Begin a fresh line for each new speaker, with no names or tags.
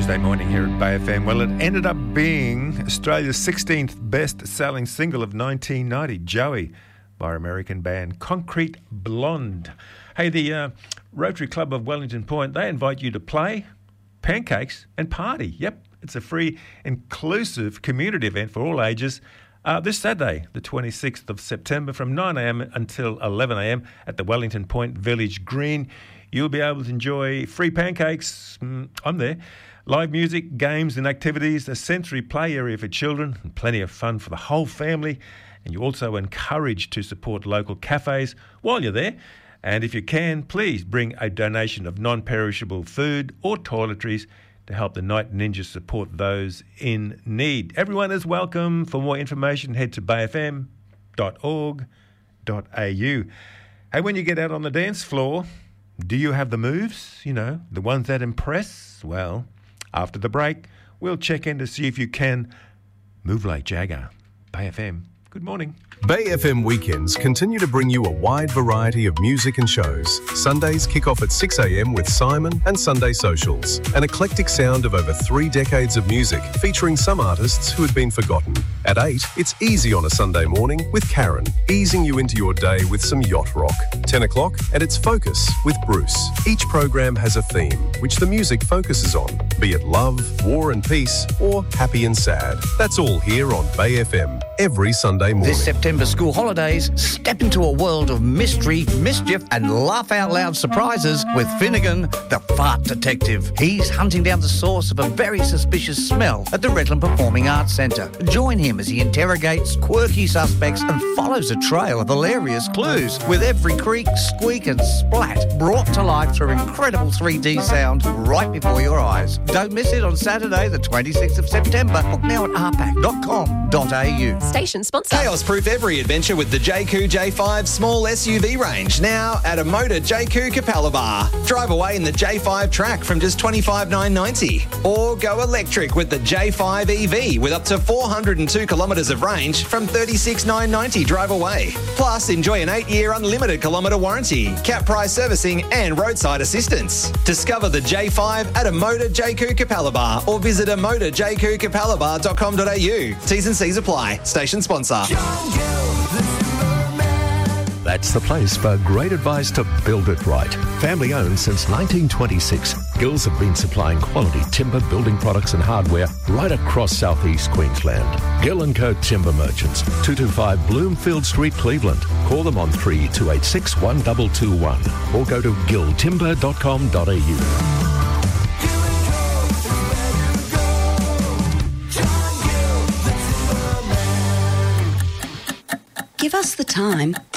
Tuesday morning here at Bay FM. Well, it ended up being Australia's 16th best-selling single of 1990, Joey, by our American band Concrete Blonde. Hey, the Rotary Club of Wellington Point, they invite you to play, pancakes and party. Yep, it's a free, inclusive community event for all ages this Saturday, the 26th of September, from 9am until 11am at the Wellington Point Village Green. You'll be able to enjoy free pancakes, I'm there, live music, games and activities, a sensory play area for children, and plenty of fun for the whole family. And you're also encouraged to support local cafes while you're there. And if you can, please bring a donation of non-perishable food or toiletries to help the Night Ninjas support those in need. Everyone is welcome. For more information, head to bayfm.org.au. Hey, when you get out on the dance floor, do you have the moves? You know, the ones that impress? Well, after the break, we'll check in to see if you can move like Jagger. Bay FM. Good morning.
Bay FM weekends continue to bring you a wide variety of music and shows. Sundays kick off at 6 a.m. with Simon and Sunday Socials, an eclectic sound of over 3 decades of music featuring some artists who had been forgotten. At 8, it's Easy on a Sunday morning with Karen, easing you into your day with some yacht rock. 10 o'clock, and it's Focus with Bruce. Each program has a theme, which the music focuses on, be it love, war and peace, or happy and sad. That's all here on Bay FM, every Sunday morning.
This September school holidays, step into a world of mystery, mischief and laugh-out-loud surprises with Finnegan, the fart detective. He's hunting down the source of a very suspicious smell at the Redland Performing Arts Centre. Join him as he interrogates quirky suspects and follows a trail of hilarious clues, with every creak, squeak and splat brought to life through incredible 3D sound right before your eyes. Don't miss it on Saturday, the 26th of September. Book now at rpac.com.au.
Station sponsor.
Chaos-proof every adventure with the JQ J5 small SUV range, now at a Motor JQ Capalaba. Drive away in the J5 Track from just $25,990. Or go electric with the J5 EV with up to 402 kilometres of range from $36,990 drive away. Plus, enjoy an 8-year unlimited kilometre warranty, cap price servicing and roadside assistance. Discover the J5 at a Motor JQ Capalaba or visit a motorjqcapalaba.com.au. T's and C's apply. Station sponsor.
That's the place for great advice to build it right. Family owned since 1926, Gills have been supplying quality timber building products and hardware right across southeast Queensland. Gill & Co Timber Merchants, 225 Bloomfield Street, Cleveland. Call them on 3286 1221 or go to gilltimber.com.au.
Give us the time